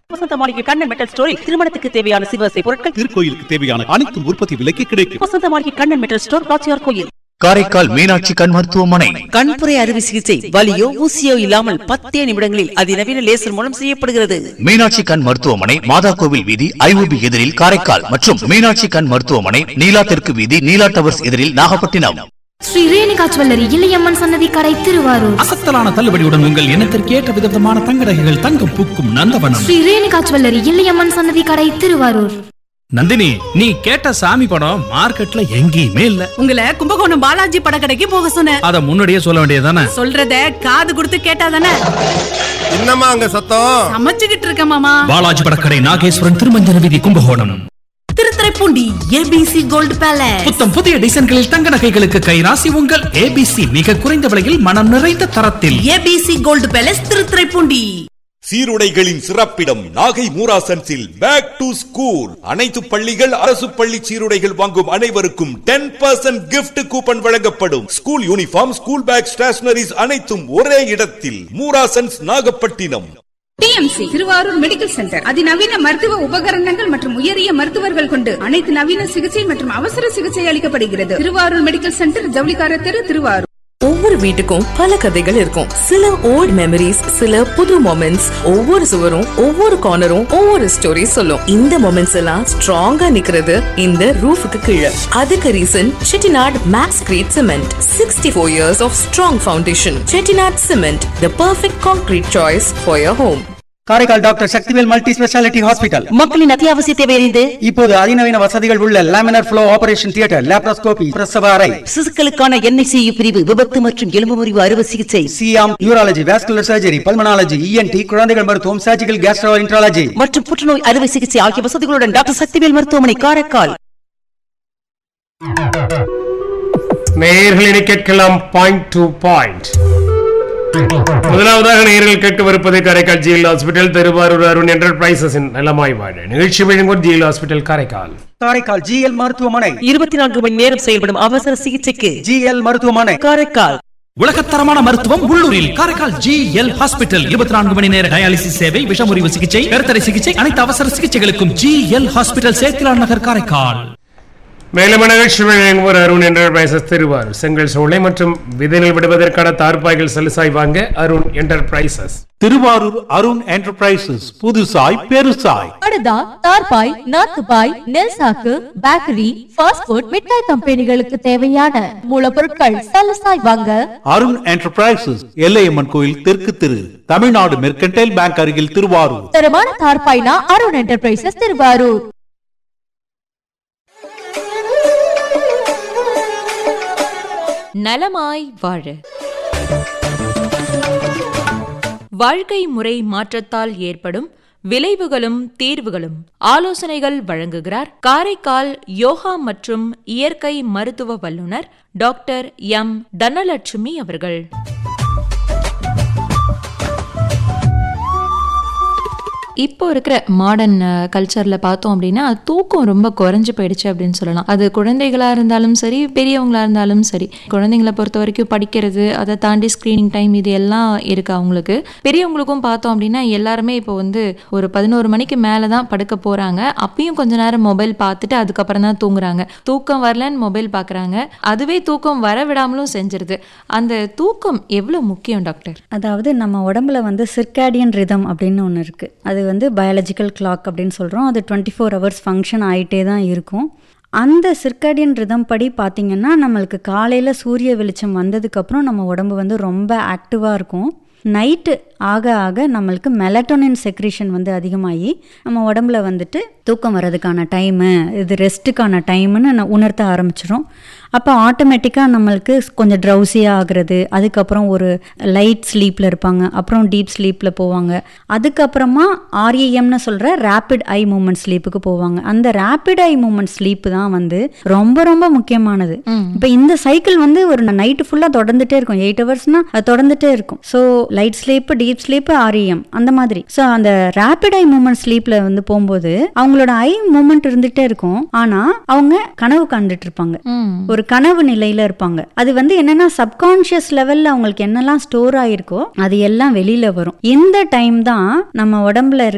வசந்த மாளிகை கண்ணன் மெட்டல் ஸ்டோரில் திருமணத்துக்கு தேவையான சிவசை பொருட்கள், திருக்கோயிலுக்கு தேவையான அனைத்து உற்பத்தி விலைக்கு கிடைக்கும். வசந்த மாளிகை கண்ணன் மெட்டல் ஸ்டோர், காட்சியார் கோயில். காரைக்கால் மீனாட்சி கண் மருத்துவமனை. கண்புரை அறுவை சிகிச்சை வலியோ ஊசியோ இல்லாமல் 10 நிமிடங்களில் அதிநவீன லேசர் மூலம் செய்யப்படுகிறது. மீனாட்சி கண் மருத்துவமனை, மாதா கோவில் வீதி, IOB எதிரில் காரைக்கால் மற்றும் மீனாட்சி கண் மருத்துவமனை, நீலா தெற்கு வீதி, நீலா டவர்ஸ் எதிரில் நாகப்பட்டினம். ஸ்ரீ ரேணுகா ஜுவல்லரி, இளையம்மன் சன்னதி கடை, திருவாரூர். அசத்தலான தள்ளுபடியுடன் உங்கள் இனத்திற்கு ஏற்ற விதமான தங்க நகைகள், தங்கம் பூக்கும் நந்தவனம். ஸ்ரீ ரேணுகா ஜுவல்லரி, இளையம்மன் சன்னதி கடை, திருவாரூர். நந்தினி, நீ கேட்ட சாமி படம் மார்க்கெட்ல எங்கேயுமே இல்ல. உங்களை கும்பகோணம் பாலாஜி படக்கடைக்கு போக சொன்னேன். அத முன்னாடியே சொல்ல வேண்டியதானே? சொல்றத காது கொடுத்து கேட்டாதானே. என்னம்மா அங்க சத்தம்? சமைச்சுக்கிட்டு இருக்க மாமா. பாலாஜி படக்கடை, நாகேஸ்வரன், திருமஞ்சன வீதி, Kumbakonam. Thiruthuraipoondi ABC gold palace. புத்தம் புதிய டிசைன்களில் தங்க நகைகளுக்கு கைராசி உங்கள் ABC. மிக குறைந்த விலையில் மனம் நிறைந்த தரத்தில். ABC gold palace, Thiruthuraipoondi. சீருடைகளின் சிறப்பிடம் Nagai மூராசன்ஸில் back to school. அனைத்து பள்ளிகள், அரசு பள்ளி சீருடைகள் வாங்கும் அனைவருக்கும் 10% கிஃப்ட் கூப்பன் வழங்கப்படும். School uniform, school bag, stationeries அனைத்தும் ஒரே இடத்தில். Moorasons, Nagapattinam. TMC Thiruvarur medical centre அதிநவீன மருத்துவ உபகரணங்கள் மற்றும் உயரிய மருத்துவர்கள் கொண்டு அனைத்து நவீன சிகிச்சை மற்றும் அவசர சிகிச்சை அளிக்கப்படுகிறது. திருவாரூர் மெடிக்கல் சென்டர், ஜவுளிக்கார தெரு, திருவாரூர். ஒவ்வொரு வீட்டுக்கும் பல கதைகள் இருக்கும். சில ஓல்ட் மெமரிஸ், சில புது மொமெண்ட்ஸ். ஒவ்வொரு சுவரும், ஒவ்வொரு கார்னரும் ஒவ்வொரு ஸ்டோரி சொல்லும். இந்த மொமெண்ட்ஸ் எல்லாம் ஸ்ட்ராங்கா நிக்கிறது இந்த ரூஃபுக்கு கீழே. அதுக்கு reason Chettinad maths great cement. 64 years of strong foundation. Chettinad cement, the perfect concrete choice for your home. Karaikal doctor Sakthivel multi speciality hospital. மக்களின் அத்தியாவசிய தேவை அறிந்து இப்போது அதிநவீன வசதிகள் உள்ள laminar flow operation theatre, laparoscopy, பிரசவ அறை, சிசுக்களுக்கான NICU பிரிவு, விபத்து மற்றும் எலும்பு முறிவு அறுவை சிகிச்சை, Siam, urology, vascular surgery, pulmonology, ENT, குழந்தைகள் மருத்துவம், சர்ஜிக்கல் கேஸ்ட்ரோஎன்டராலஜி மற்றும் புற்றுநோய் அறுவை சிகிச்சை ஆகிய வசதிகளுடன் டாக்டர் சக்திவேல் மருத்துவமனை, காரைக்கால். நேயர்களை கேட்கலாம் பாயிண்ட் டு பாயிண்ட். முதலாவதாக நேயர்கள் கேட்டு வருப்பது காரைக்கால் GL ஹாஸ்பிட்டல், திருவாரூர் அருண் என்டர்பிரைசஸின் நலமாய் வாழ நிகழ்ச்சி வழங்குவோர் GL hospital, Karaikal. Karaikal GL மருத்துவமனை, 24 மணி நேரம் செயல்படும் அவசர சிகிச்சைக்கு GL மருத்துவமனை, காரைக்கால். உலகத்தரமான மருத்துவம் உள்ளூரில் காரைக்கால் GL ஹாஸ்பிட்டல். 24 மணி நேர டயாலிசிஸ் சேவை, விஷமுறிவு சிகிச்சை, கருத்தடை சிகிச்சை, அனைத்து அவசர சிகிச்சைகளுக்கும் GL ஹாஸ்பிட்டல், சேத்திலான் நகர், காரைக்கால். மேலும் நிகழ்ச்சி வழங்குவோர் அருண் என்டர்பிரைசஸ், திருவாரூர். செங்கல் சூளை மற்றும் விதைகள் விடுவதற்கான தார்பாய்கள் சலுசாய் வாங்க அருண் என்டர்பிரைசஸ். திருவாரூர் அருண் என்டர்பிரைசஸ், புதுசாய் பெருசாய். படுதா, தார்பாய், நாத்துபாய், நெல் சாக்கு, பேக்கரி, ஃபாஸ்ட் ஃபுட், மிட்டாய் கம்பெனிகளுக்கு தேவையான மூலப்பொருட்கள் சலுசாய் வாங்க அருண் என்டர்பிரைசஸ், எல்லையம்மன் கோயில் தெற்கு திரு, தமிழ்நாடு மெர்கன்டைல் பேங்க் அருகில், திருவாரூர். தரமான தார்பாய்னா அருண் என்டர்பிரைசஸ், திருவாரூர். நலமாய் வாழ. வாழ்க்கை முறை மாற்றத்தால் ஏற்படும் விளைவுகளும் தீர்வுகளும் ஆலோசனைகள் வழங்குகிறார் காரைக்கால் யோகா மற்றும் இயற்கை மருத்துவ வல்லுநர் டாக்டர் M. தனலட்சுமி அவர்கள். இப்போ இருக்கிற மாடர்ன் கல்ச்சரில் பார்த்தோம் அப்படின்னா தூக்கம் ரொம்ப குறைஞ்சு போயிடுச்சு அப்படின்னு சொல்லலாம். அது குழந்தைகளாக இருந்தாலும் சரி, பெரியவங்களாக இருந்தாலும் சரி. குழந்தைங்களை பொறுத்த வரைக்கும் படிக்கிறது, அதை தாண்டி ஸ்க்ரீனிங் டைம், இது எல்லாம் இருக்குது அவங்களுக்கு. பெரியவங்களுக்கும் பார்த்தோம் அப்படின்னா எல்லாருமே இப்போ ஒரு 11 மணிக்கு மேலே தான் படுக்க போகிறாங்க. அப்பயும் கொஞ்ச நேரம் மொபைல் பார்த்துட்டு அதுக்கப்புறம் தான் தூங்குறாங்க. தூக்கம் வரலன்னு மொபைல் பார்க்குறாங்க, அதுவே தூக்கம் வர விடாமலும் செஞ்சிருது. அந்த தூக்கம் எவ்வளோ முக்கியம் டாக்டர்? அதாவது நம்ம உடம்புல சிர்காடியன் ரிதம் அப்படின்னு ஒன்று இருக்குது. அது பயாலஜிக்கல் கிளாக் அப்படின்னு சொல்கிறோம். அது 24 hours ஃபங்க்ஷன் ஆகிட்டே தான் இருக்கும். அந்த சிர்காடியன் ரிதம் படி பார்த்திங்கன்னா நம்மளுக்கு காலையில் சூரிய வெளிச்சம் வந்ததுக்கப்புறம் நம்ம உடம்பு ரொம்ப ஆக்டிவாக இருக்கும். நைட்டு ஆக ஆக நம்மளுக்கு மெலட்டோனின் செக்ரீஷன் அதிகமாகி நம்ம உடம்புல தூக்கம் வர்றதுக்கான டைமு, இது ரெஸ்ட்டுக்கான டைமுன்னு உணர்த்த ஆரம்பிச்சிடும். அப்போ ஆட்டோமேட்டிக்காக நம்மளுக்கு கொஞ்சம் ட்ரௌசியாக ஆகிறது, அதுக்கப்புறம் ஒரு லைட் ஸ்லீப்பில் இருப்பாங்க, அப்புறம் டீப் ஸ்லீப்பில் போவாங்க, அதுக்கப்புறமா REMனு சொல்கிற ரேப்பிட் ஐ மூமெண்ட் ஸ்லீப்புக்கு போவாங்க. அந்த ரேப்பிட் ஐ மூமெண்ட் ஸ்லீப்பு தான் ரொம்ப ரொம்ப முக்கியமானது. இப்போ இந்த சைக்கிள் ஒரு நைட்டு ஃபுல்லாக தொடர்ந்துட்டே இருக்கும். 8 ஹவர்ஸ்னால் அது தொடர்ந்துட்டே இருக்கும். So light sleep, deep sleep, REM அந்த மாதிரி. ஸோ அந்த ரேப்பிட் ஐ மூமெண்ட் ஸ்லீப்பில் போகும்போது அவங்களோட ஐ மூமெண்ட் இருந்துகிட்டே இருக்கும். ஆனால் அவங்க கனவு கண்டுட்டு இருப்பாங்க, ஒரு கனவு நிலையில இருப்பாங்க. அது என்னன்னா சப்கான்ஷியஸ் லெவல்ல அவங்களுக்கு என்னெல்லாம் ஸ்டோர் ஆயிருக்கோ அது எல்லாம் வெளியில வரும். இந்த டைம் தான் நம்ம உடம்புல